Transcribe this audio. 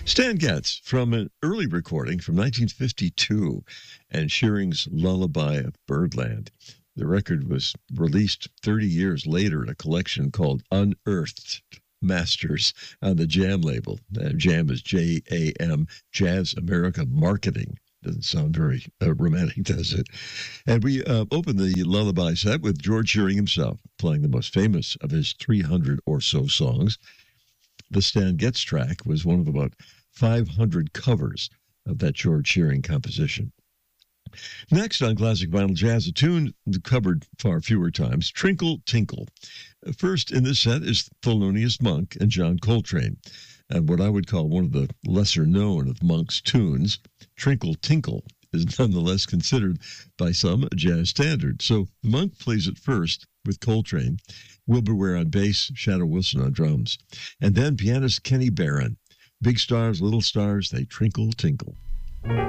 Stan Getz from an early recording from 1952 and Shearing's Lullaby of Birdland. The record was released 30 years later in a collection called Unearthed Masters on the Jam label. Jam is J-A-M, Jazz America Marketing. Doesn't sound very romantic, does it? And we opened the lullaby set with George Shearing himself playing the most famous of his 300 or so songs. The Stan Getz track was one of about 500 covers of that George Shearing composition. Next on Classic Vinyl Jazz, a tune covered far fewer times, Trinkle Tinkle. First in this set is Thelonious Monk and John Coltrane, and what I would call one of the lesser known of Monk's tunes, Trinkle Tinkle, is nonetheless considered by some a jazz standard. So Monk plays it first with Coltrane, Wilbur Ware on bass, Shadow Wilson on drums, and then pianist Kenny Barron. Big stars, little stars, they trinkle, tinkle.